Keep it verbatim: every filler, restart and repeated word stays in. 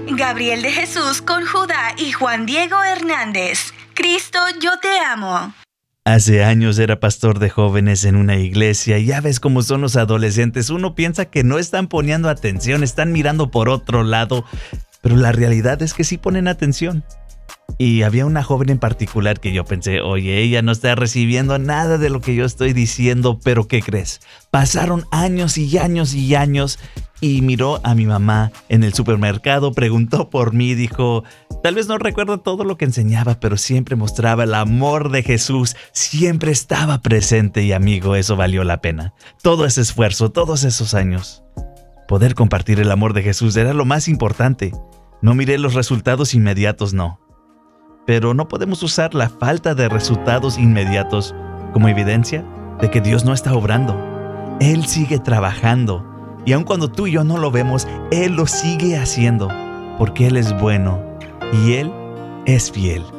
Gabriel de Jesús con Judá y Juan Diego Hernández. Cristo, yo te amo. Hace años era pastor de jóvenes en una iglesia y ya ves cómo son los adolescentes. Uno piensa que no están poniendo atención, están mirando por otro lado, pero la realidad es que sí ponen atención. Y había una joven en particular que yo pensé, oye, ella no está recibiendo nada de lo que yo estoy diciendo, pero ¿qué crees? Pasaron años y años y años y miró a mi mamá en el supermercado, preguntó por mí, dijo, tal vez no recuerdo todo lo que enseñaba, pero siempre mostraba el amor de Jesús, siempre estaba presente y amigo, eso valió la pena. Todo ese esfuerzo, todos esos años. Poder compartir el amor de Jesús era lo más importante. No miré los resultados inmediatos, no. Pero no podemos usar la falta de resultados inmediatos como evidencia de que Dios no está obrando. Él sigue trabajando y aun cuando tú y yo no lo vemos, Él lo sigue haciendo porque Él es bueno y Él es fiel.